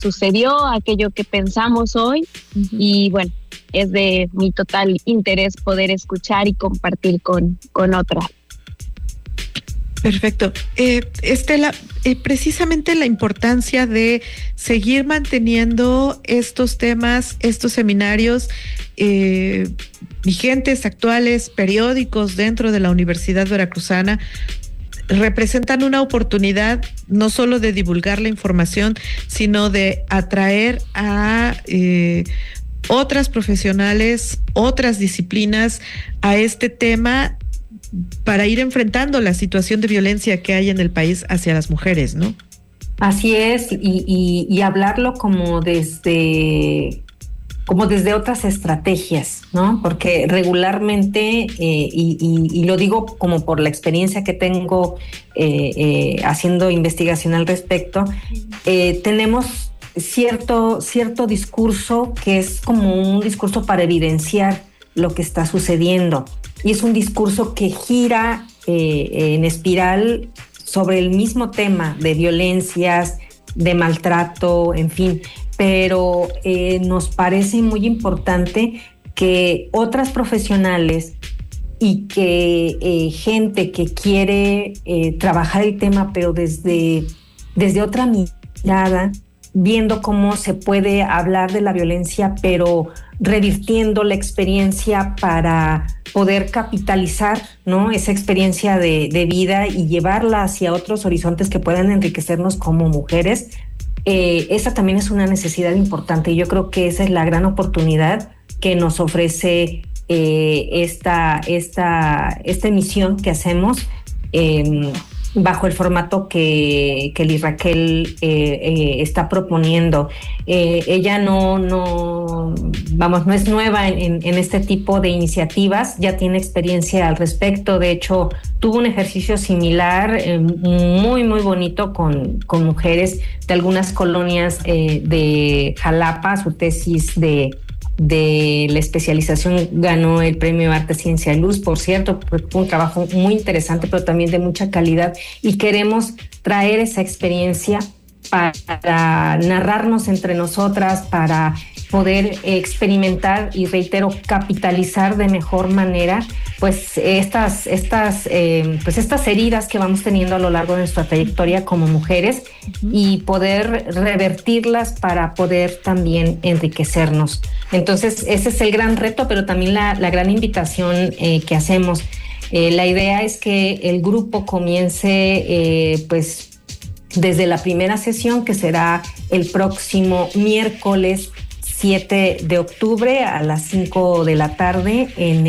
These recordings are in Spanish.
sucedió, aquello que pensamos hoy. Y bueno, es de mi total interés poder escuchar y compartir con otras. Perfecto. Estela, precisamente la importancia de seguir manteniendo estos temas, estos seminarios vigentes, actuales, periódicos dentro de la Universidad Veracruzana, representan una oportunidad no solo de divulgar la información, sino de atraer a otras profesionales, otras disciplinas a este tema para ir enfrentando la situación de violencia que hay en el país hacia las mujeres, ¿no? Así es, y hablarlo como desde otras estrategias, ¿no? Porque regularmente, y lo digo como por la experiencia que tengo haciendo investigación al respecto, tenemos cierto discurso que es como un discurso para evidenciar lo que está sucediendo. Y es un discurso que gira en espiral sobre el mismo tema de violencias, de maltrato, en fin. Pero nos parece muy importante que otras profesionales y que gente que quiere trabajar el tema, pero desde otra mirada, viendo cómo se puede hablar de la violencia, pero revirtiendo la experiencia para poder capitalizar, ¿no?, esa experiencia de vida y llevarla hacia otros horizontes que puedan enriquecernos como mujeres. Esa también es una necesidad importante y yo creo que esa es la gran oportunidad que nos ofrece esta emisión que hacemos bajo el formato que Liz Raquel está proponiendo. Ella no es nueva en este tipo de iniciativas, ya tiene experiencia al respecto. De hecho, tuvo un ejercicio similar muy, muy bonito con mujeres de algunas colonias de Jalapa. Su tesis de la especialización ganó el premio Arte, Ciencia y Luz, por cierto. Fue un trabajo muy interesante, pero también de mucha calidad, y queremos traer esa experiencia para narrarnos entre nosotras, para poder experimentar y, reitero, capitalizar de mejor manera pues estas heridas que vamos teniendo a lo largo de nuestra trayectoria como mujeres, y poder revertirlas para poder también enriquecernos. Entonces ese es el gran reto, pero también la gran invitación que hacemos. La idea es que el grupo comience pues desde la primera sesión, que será el próximo miércoles 7 de octubre a las 5 de la tarde en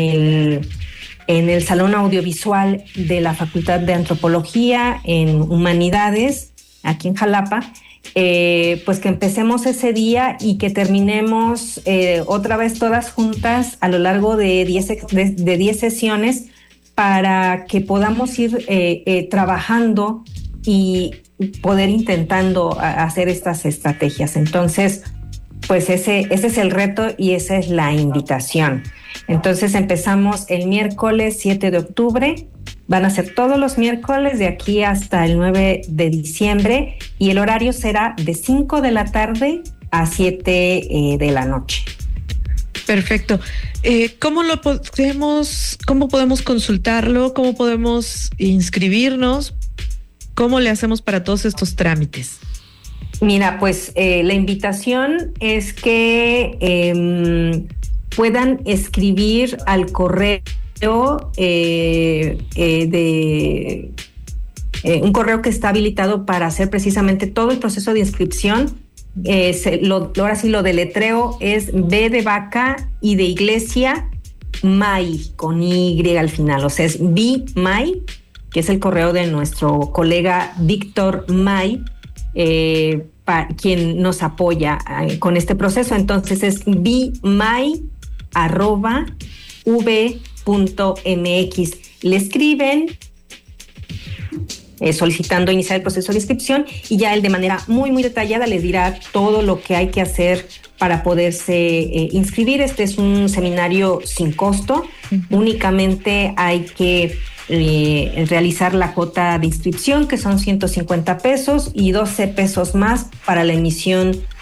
el Salón Audiovisual de la Facultad de Antropología en Humanidades, aquí en Jalapa. Pues que empecemos ese día y que terminemos otra vez todas juntas a lo largo de 10 sesiones, para que podamos ir trabajando y poder intentando hacer estas estrategias. Entonces, pues ese es el reto y esa es la invitación. Entonces empezamos el miércoles 7 de octubre, van a ser todos los miércoles de aquí hasta el 9 de diciembre, y el horario será de 5 de la tarde a 7 de la noche. Perfecto. ¿Cómo podemos consultarlo? ¿Cómo podemos inscribirnos? ¿Cómo le hacemos para todos estos trámites? Mira, pues la invitación es que puedan escribir al correo un correo que está habilitado para hacer precisamente todo el proceso de inscripción. Ahora sí lo deletreo, es B de vaca y de iglesia, May, con Y al final. O sea, es BMay, que es el correo de nuestro colega Víctor May, quien nos apoya con este proceso. Entonces es bmay@v.mx. Le escriben solicitando iniciar el proceso de inscripción, y ya él de manera muy, muy detallada les dirá todo lo que hay que hacer para poderse inscribir. Este es un seminario sin costo. Únicamente hay que realizar la cuota de inscripción, que son 150 pesos, y 12 pesos más para la emisión